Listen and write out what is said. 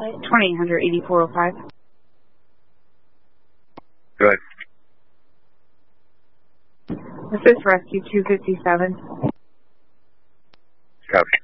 208405. Go ahead. This is Rescue 257. Copy.